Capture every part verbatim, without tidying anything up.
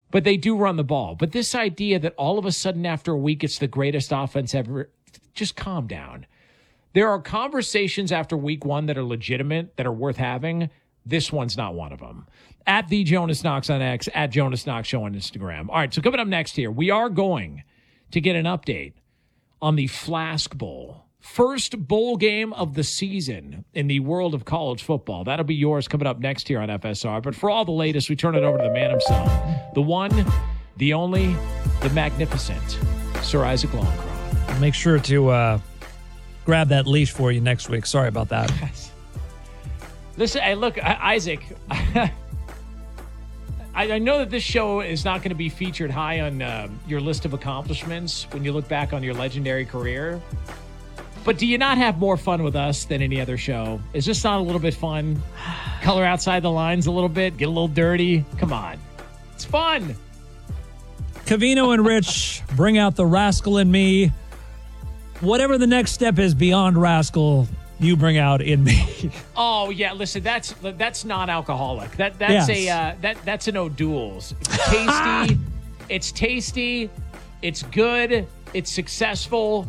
But they do run the ball. But this idea that all of a sudden after a week it's the greatest offense ever, just calm down. There are conversations after week one that are legitimate, that are worth having. This one's not one of them. At the Jonas Knox on X, at Jonas Knox Show on Instagram. All right, so coming up next here, we are going to get an update on the Flask Bowl. First bowl game of the season in the world of college football. That'll be yours coming up next here on F S R. But for all the latest, we turn it over to the man himself. The one, the only, the magnificent Sir Isaac Longcroft. I'll make sure to uh, grab that leash for you next week. Sorry about that. Listen, hey, look, Isaac, I, I know that this show is not going to be featured high on uh, your list of accomplishments when you look back on your legendary career. But do you not have more fun with us than any other show? Is this not a little bit fun? Color outside the lines a little bit, get a little dirty. Come on. It's fun. Covino and Rich bring out the rascal in me. Whatever the next step is beyond rascal, you bring out in me. Oh yeah, listen, that's that's non-alcoholic. That that's yes. a uh, that that's an O'Doul's. It's tasty. It's tasty. It's good. It's successful.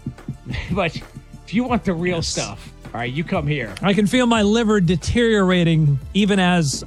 But if you want the real yes. stuff, all right, you come here. I can feel my liver deteriorating even as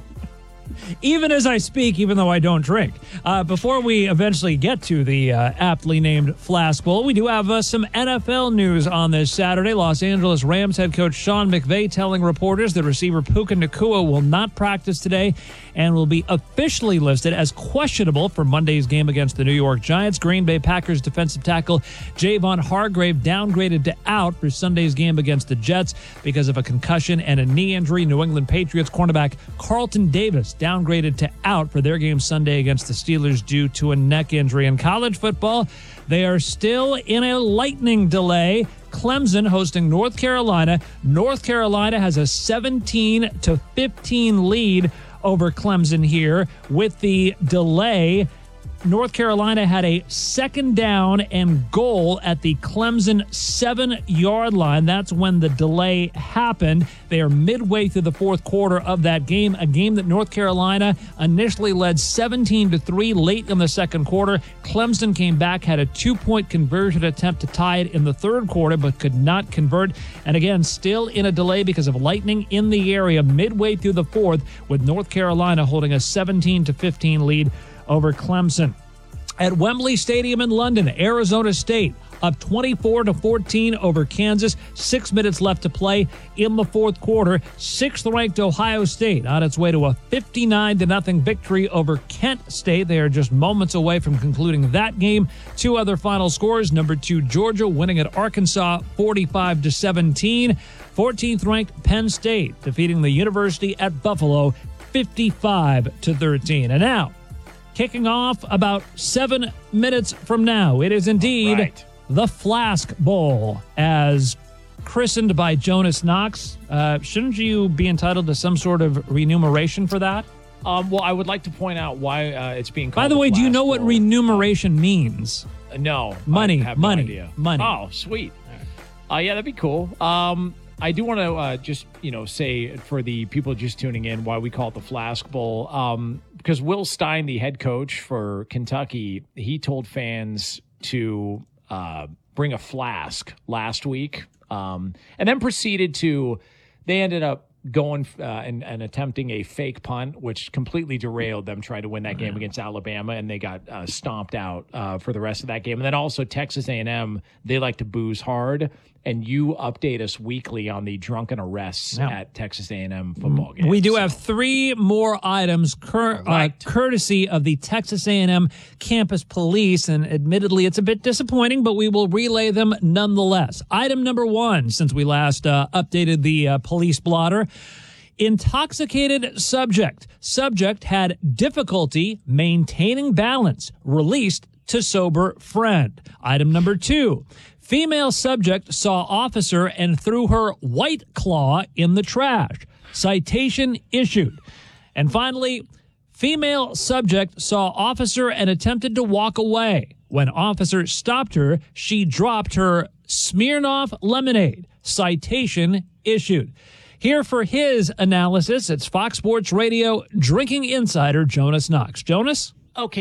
even as I speak, even though I don't drink. Uh, before we eventually get to the uh, aptly named Flask Bowl, we do have uh, some N F L news on this Saturday. Los Angeles Rams head coach Sean McVay telling reporters that receiver Puka Nacua will not practice today and will be officially listed as questionable for Monday's game against the New York Giants. Green Bay Packers defensive tackle Javon Hargrave downgraded to out for Sunday's game against the Jets because of a concussion and a knee injury. New England Patriots cornerback Carlton Davis downgraded to out for their game Sunday against the Steelers due to a neck injury. In college football, they are still in a lightning delay. Clemson hosting North Carolina. North Carolina has a seventeen to fifteen lead over Clemson here. With the delay, North Carolina had a second down and goal at the Clemson seven-yard line. That's when the delay happened. They are midway through the fourth quarter of that game, a game that North Carolina initially led seventeen to three late in the second quarter. Clemson came back, had a two-point conversion attempt to tie it in the third quarter, but could not convert. And again, still in a delay because of lightning in the area midway through the fourth, with North Carolina holding a seventeen to fifteen lead over Clemson. At Wembley Stadium in London, Arizona State up twenty-four to fourteen over Kansas. Six minutes left to play in the fourth quarter. Sixth-ranked Ohio State on its way to a fifty-nine to nothing victory over Kent State. They are just moments away from concluding that game. Two other final scores. Number two, Georgia winning at Arkansas forty-five to seventeen. fourteenth-ranked Penn State defeating the University at Buffalo fifty-five to thirteen. And now, kicking off about seven minutes from now, it is indeed right. the Flask Bowl, as christened by Jonas Knox. Uh, shouldn't you be entitled to some sort of remuneration for that? Um, well, I would like to point out why uh, it's being called By the way, the do you know Bowl. what remuneration means? Uh, no. Money, I have money, no idea. money. Oh, sweet. Uh, yeah, that'd be cool. Um, I do want to uh, just, you know, say for the people just tuning in why we call it the Flask Bowl. Um, because Will Stein, the head coach for Kentucky, he told fans to uh, bring a flask last week, um, and then proceeded to, they ended up going uh, and, and attempting a fake punt, which completely derailed them trying to win that game against Alabama, and they got uh, stomped out uh, for the rest of that game. And then also Texas A and M, they like to booze hard, and you update us weekly on the drunken arrests yeah. at Texas A and M football games. We do so. have three more items cur- right. uh, courtesy of the Texas A and M campus police, and admittedly it's a bit disappointing, but we will relay them nonetheless. Item number one, since we last uh, updated the uh, police blotter: intoxicated subject. Subject had difficulty maintaining balance. Released to sober friend. Item number two: female subject saw officer and threw her White Claw in the trash. Citation issued. And finally, female subject saw officer and attempted to walk away. When officer stopped her, she dropped her Smirnoff lemonade. Citation issued. Here for his analysis, it's Fox Sports Radio drinking insider Jonas Knox. Jonas? Okay.